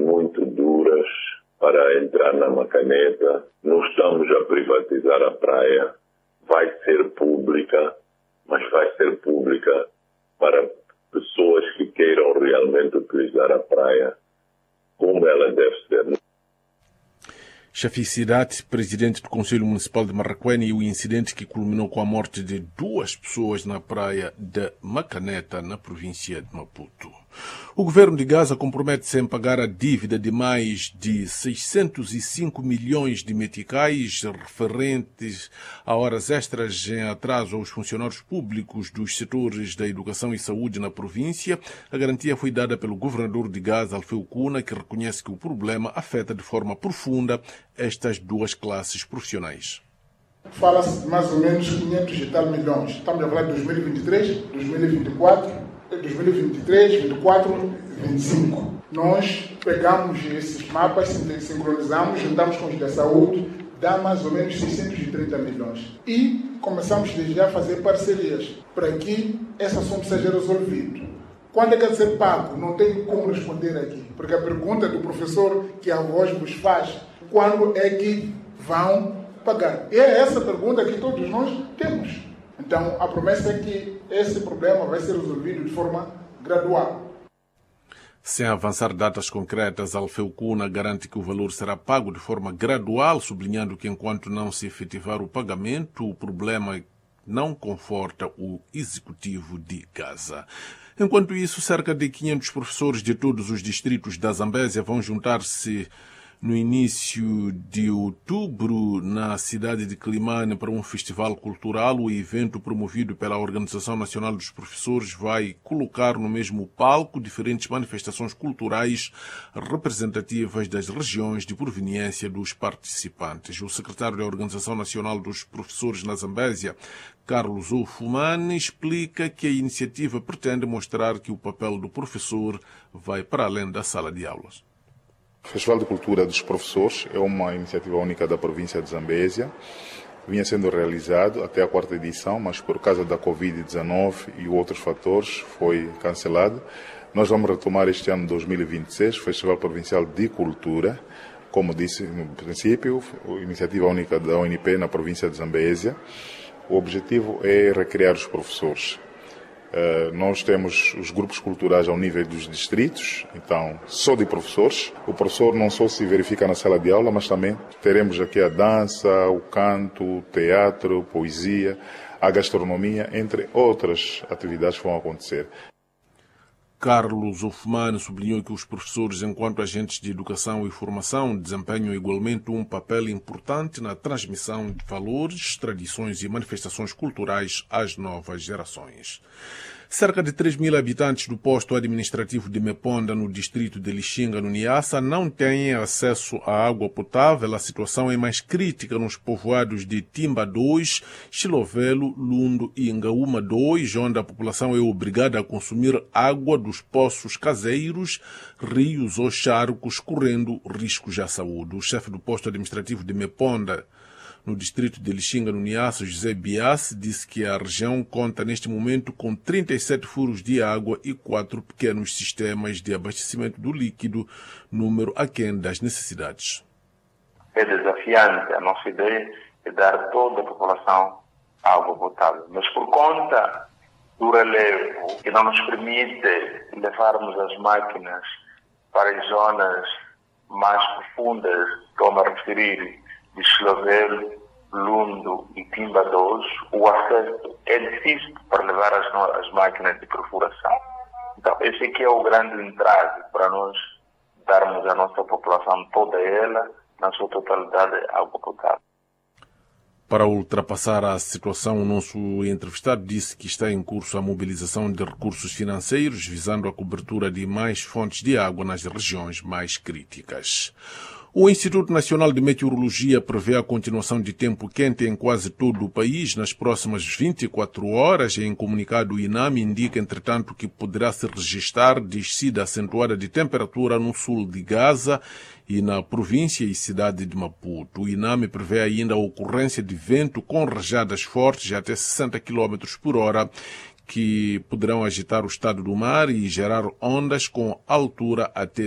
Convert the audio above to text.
muito duras para entrar na Macaneta. Não estamos a privatizar a praia. Vai ser pública, mas vai ser pública para pessoas que queiram realmente utilizar a praia como ela deve ser. Shafi Sidat, presidente do Conselho Municipal de Marraquene, e o incidente que culminou com a morte de 2 pessoas na praia de Macaneta, na província de Maputo. O governo de Gaza compromete-se em pagar a dívida de mais de 605 milhões de meticais referentes a horas extras em atraso aos funcionários públicos dos setores da educação e saúde na província. A garantia foi dada pelo governador de Gaza, Alfeu Kuna, que reconhece que o problema afeta de forma profunda estas 2 classes profissionais. Fala-se de mais ou menos 500 e tal milhões. Estamos a falar de 2023, 2024, 2023, 2024, 2025. Nós pegamos esses mapas, sincronizamos, juntamos com os da saúde, dá mais ou menos 630 milhões. E começamos desde já a fazer parcerias para que esse assunto seja resolvido. Quando é que é de ser pago? Não tenho como responder aqui, porque a pergunta do professor que a voz vos faz, quando é que vão pagar? E é essa pergunta que todos nós temos. Então, a promessa é que esse problema vai ser resolvido de forma gradual. Sem avançar datas concretas, Alfeu Kuna garante que o valor será pago de forma gradual, sublinhando que enquanto não se efetivar o pagamento, o problema não conforta o executivo de Gaza. Enquanto isso, cerca de 500 professores de todos os distritos da Zambésia vão juntar-se no início de outubro na cidade de Climane para um festival cultural. O evento, promovido pela Organização Nacional dos Professores, vai colocar no mesmo palco diferentes manifestações culturais representativas das regiões de proveniência dos participantes. O secretário da Organização Nacional dos Professores na Zambésia, Carlos Ofumane, explica que a iniciativa pretende mostrar que o papel do professor vai para além da sala de aulas. O Festival de Cultura dos Professores é uma iniciativa única da província de Zambésia. Vinha sendo realizado até a 4ª edição, mas por causa da Covid-19 e outros fatores foi cancelado. Nós vamos retomar este ano 2026, o Festival Provincial de Cultura, como disse no princípio, iniciativa única da ONP na província de Zambésia. O objetivo é recriar os professores. Nós temos os grupos culturais ao nível dos distritos, então só de professores. O professor não só se verifica na sala de aula, mas também teremos aqui a dança, o canto, o teatro, poesia, a gastronomia, entre outras atividades que vão acontecer. Carlos Ofumane sublinhou que os professores, enquanto agentes de educação e formação, desempenham igualmente um papel importante na transmissão de valores, tradições e manifestações culturais às novas gerações. Cerca de 3.000 habitantes do posto administrativo de Meponda, no distrito de Lixinga, no Niassa, não têm acesso à água potável. A situação é mais crítica nos povoados de Timba 2, Chilovelo, Lundo e Ngaúma 2, onde a população é obrigada a consumir água dos poços caseiros, rios ou charcos, correndo riscos à saúde. O chefe do posto administrativo de Meponda, no distrito de Lixinga, no Niassa, José Bias, disse que a região conta neste momento com 37 furos de água e 4 pequenos sistemas de abastecimento do líquido, número aquém das necessidades. É desafiante. A nossa ideia é dar a toda a população água potável, mas por conta do relevo que não nos permite levarmos as máquinas para as zonas mais profundas, como a referir, de Chilovelo, Lundo e Timba 2, o acesso é difícil para levar as máquinas de perfuração. Então, esse aqui é o grande entrave para nós darmos à nossa população toda ela, na sua totalidade, água potável. Para ultrapassar a situação, o nosso entrevistado disse que está em curso a mobilização de recursos financeiros visando a cobertura de mais fontes de água nas regiões mais críticas. O Instituto Nacional de Meteorologia prevê a continuação de tempo quente em quase todo o país nas próximas 24 horas. Em comunicado, o INAME indica, entretanto, que poderá se registrar descida acentuada de temperatura no sul de Gaza e na província e cidade de Maputo. O INAME prevê ainda a ocorrência de vento com rajadas fortes de até 60 km por hora, que poderão agitar o estado do mar e gerar ondas com altura até